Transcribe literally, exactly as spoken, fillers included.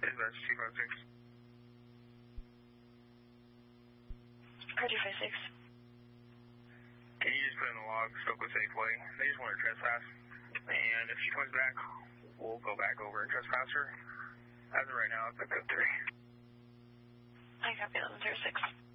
Dispatch two five six. Car two five six. Can you just put in the log, Stokel Safeway? They just want to trespass. And if she comes back, we'll go back over and trespass her. As of right now, it's a code three. I copy eleven zero six.